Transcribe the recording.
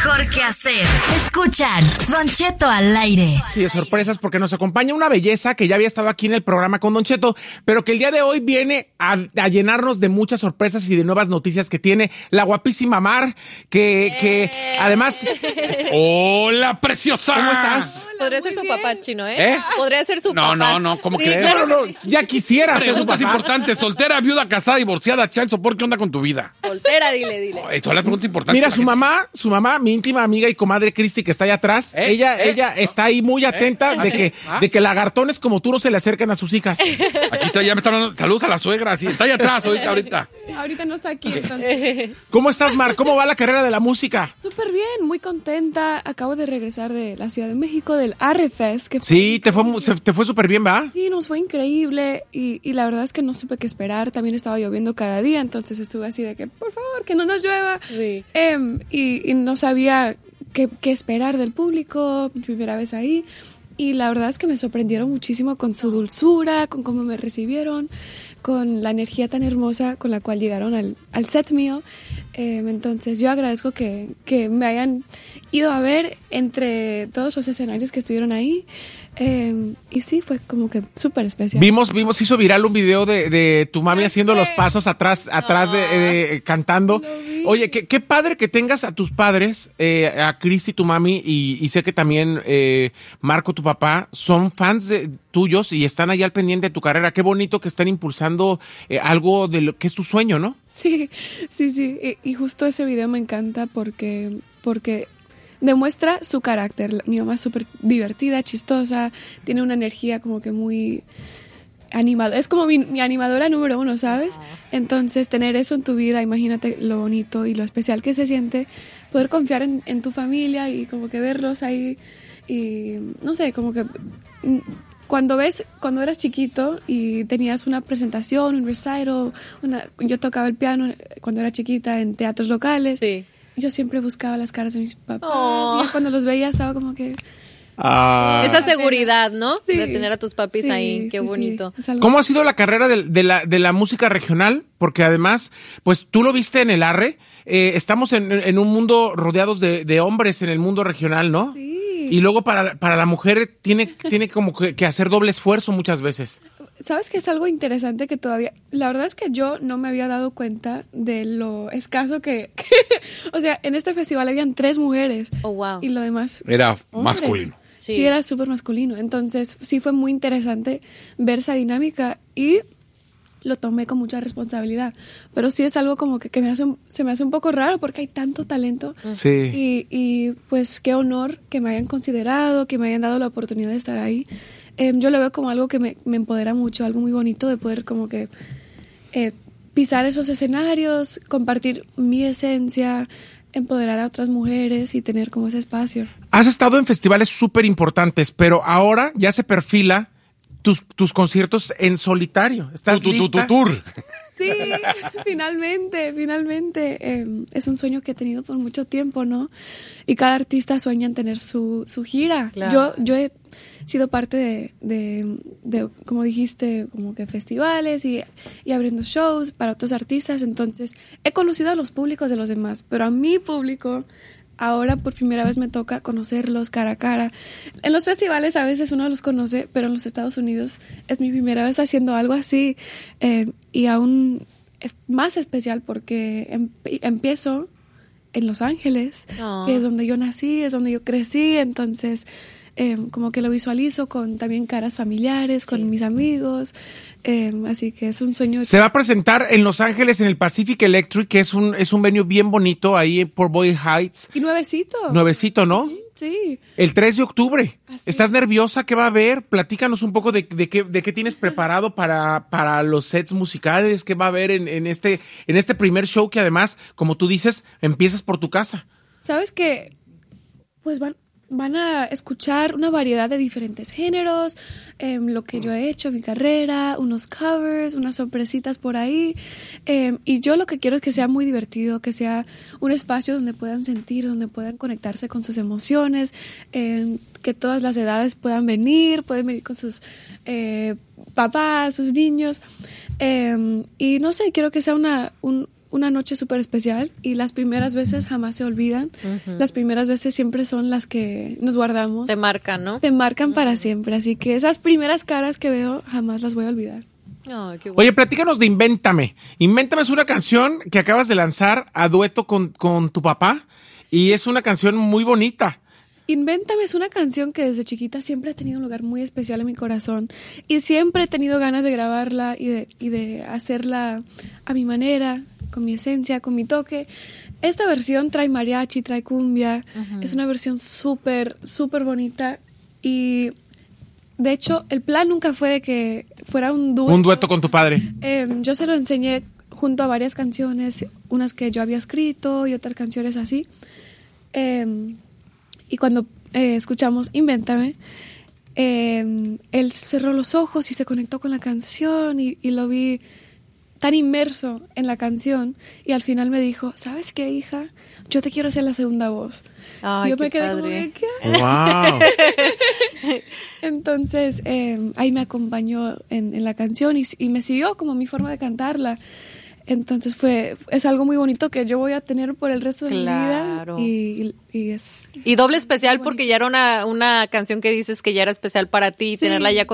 mejor que hacer. Escuchan Don Cheto al aire. Sí, de sorpresas porque nos acompaña una belleza que ya había estado aquí en el programa con Don Cheto, pero que el día de hoy viene a llenarnos de muchas sorpresas y de nuevas noticias que tiene la guapísima Mar, que además... ¡Hola, preciosa! ¿Cómo estás? Podría ser su papá, Chino, ¿eh? Podría ser su papá. No, ¿cómo crees? Claro. No, ya quisiera ser su Preguntas papá. importantes. Soltera, viuda, casada, divorciada, child support, ¿qué onda con tu vida? Soltera, dile. Son las preguntas importantes. Mira, que la su mamá, mi íntima amiga y comadre Cristi, que está allá atrás, ella está ahí muy atenta de que lagartones como tú no se le acercan a sus hijas. gente- Aquí está, ya me están dando saludos a la suegra, sí, está allá atrás ahorita. Ahorita no está aquí, entonces. ¿Cómo estás, Mar? ¿Cómo va la carrera de la música? Súper bien, muy contenta. Acabo de regresar de la Ciudad de México, del Arrefest. Que Sí, te fue súper bien, ¿va? Sí, nos fue increíble y la verdad es que no supe qué esperar. También estaba lloviendo cada día, entonces estuve así de que, por favor, que no nos llueva. Sí. Y no sabía qué esperar del público, mi primera vez ahí. Y la verdad es que me sorprendieron muchísimo con su dulzura, con cómo me recibieron, con la energía tan hermosa con la cual llegaron al set mío. Entonces yo agradezco que me hayan ido a ver entre todos los escenarios que estuvieron ahí. Y sí, fue como que súper especial. Vimos, hizo viral un video de tu mami haciendo los pasos atrás de cantando. Oye, qué padre que tengas a tus padres, a Cristi, tu mami, y sé que también Marco, tu papá, son fans tuyos y están ahí al pendiente de tu carrera. Qué bonito que están impulsando algo de lo que es tu sueño, ¿no? Sí. Y justo ese video me encanta porque demuestra su carácter. Mi mamá es súper divertida, chistosa, tiene una energía como que muy animada. Es como mi animadora número uno, ¿sabes? Entonces, tener eso en tu vida, imagínate lo bonito y lo especial que se siente, poder confiar en tu familia y como que verlos ahí y, no sé, como que... Cuando eras chiquito y tenías una presentación, un recital, yo tocaba el piano cuando era chiquita en teatros locales. Sí. Yo siempre buscaba las caras de mis papás. Oh. Y ya cuando los veía estaba como que... Esa seguridad, ¿no? Sí. De tener a tus papis Sí, ahí. Qué sí, bonito. sí. Es algo- ¿Cómo ha sido la carrera de la música regional? Porque además, pues tú lo viste en el Arre. Estamos en un mundo rodeados de hombres en el mundo regional, ¿no? Sí. Y luego para la mujer tiene como que hacer doble esfuerzo muchas veces. ¿Sabes qué es algo interesante que todavía... La verdad es que yo no me había dado cuenta de lo escaso que o sea, en este festival habían 3 mujeres. Oh, wow. Y lo demás... Era hombres. masculino. Sí, era súper masculino. Entonces, sí fue muy interesante ver esa dinámica y lo tomé con mucha responsabilidad. Pero sí es algo como que se me hace un poco raro porque hay tanto talento. Sí. Y pues qué honor que me hayan considerado, que me hayan dado la oportunidad de estar ahí. Yo lo veo como algo que me empodera mucho, algo muy bonito de poder como que pisar esos escenarios, compartir mi esencia, empoderar a otras mujeres y tener como ese espacio. Has estado en festivales súper importantes, pero ahora ya se perfila tus conciertos en solitario. ¿Estás lista? Tu tour. Sí, finalmente. Es un sueño que he tenido por mucho tiempo, ¿no? Y cada artista sueña en tener su gira. Claro. Yo he sido parte de, como dijiste, como que festivales y abriendo shows para otros artistas. Entonces, he conocido a los públicos de los demás, pero a mi público... Ahora por primera vez me toca conocerlos cara a cara. En los festivales a veces uno los conoce, pero en los Estados Unidos es mi primera vez haciendo algo así. Y aún es más especial porque empiezo en Los Ángeles, que es donde yo nací, es donde yo crecí. Entonces como que lo visualizo con también caras familiares, con mis amigos. Así que es un sueño. Se va a presentar en Los Ángeles en el Pacific Electric, que es un venue bien bonito ahí por Boyle Heights. Y nuevecito. Nuevecito, ¿no? Sí. El 3 de octubre. Así ¿Estás es. nerviosa? ¿Qué va a haber? Platícanos un poco de qué tienes preparado para los sets musicales. ¿Qué va a haber en este primer show que además, como tú dices, empiezas por tu casa? ¿Sabes qué? Pues van a escuchar una variedad de diferentes géneros, lo que yo he hecho en mi carrera, unos covers, unas sorpresitas por ahí. Y yo lo que quiero es que sea muy divertido, que sea un espacio donde puedan sentir, donde puedan conectarse con sus emociones, que todas las edades pueden venir con sus papás, sus niños. Y no sé, quiero que sea una noche súper especial y las primeras veces jamás se olvidan. Las primeras veces siempre son las que nos guardamos. Te marcan, ¿no? Te marcan para siempre, así que esas primeras caras que veo jamás las voy a olvidar. Ay, qué bueno. Oye, platícanos de Invéntame. Invéntame es una canción que acabas de lanzar a dueto con tu papá y es una canción muy bonita. Invéntame es una canción que desde chiquita siempre ha tenido un lugar muy especial en mi corazón y siempre he tenido ganas de grabarla y de hacerla a mi manera, con mi esencia, con mi toque. Esta versión trae mariachi, trae cumbia, es una versión súper, súper bonita y de hecho el plan nunca fue de que fuera un dueto. Un dueto con tu padre. Yo se lo enseñé junto a varias canciones, unas que yo había escrito y otras canciones así. Y cuando escuchamos Invéntame, él cerró los ojos y se conectó con la canción y lo vi tan inmerso en la canción y al final me dijo, ¿sabes qué, hija? Yo te quiero hacer la segunda voz. Ay, y yo qué me quedé padre. como de, ¿qué? Wow. Entonces, ahí me acompañó en la canción y me siguió como mi forma de cantarla. Entonces es algo muy bonito que yo voy a tener por el resto de Claro. mi vida y es... Y doble especial porque ya era una canción que dices que ya era especial para ti, Sí. tenerla ya